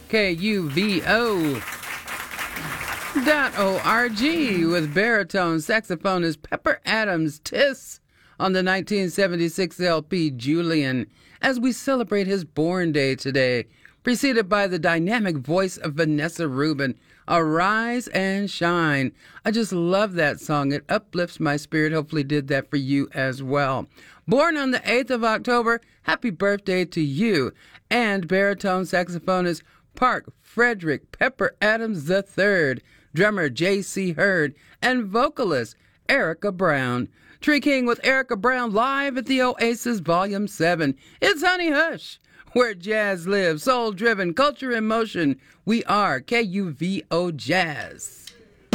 KUVO. .org with baritone saxophonist Pepper Adams Tiss on the 1976 LP Julian as we celebrate his born day today, preceded by the dynamic voice of Vanessa Rubin, Arise and Shine. I just love that song. It uplifts my spirit. Hopefully did that for you as well. Born on the 8th of October, happy birthday to you. And baritone saxophonist Park Frederick Pepper Adams III, drummer J.C. Hurd, and vocalist Erica Brown. Tree King with Erica Brown live at the Oasis Volume 7. It's Honey Hush, where jazz lives, soul-driven, culture in motion. We are KUVO Jazz.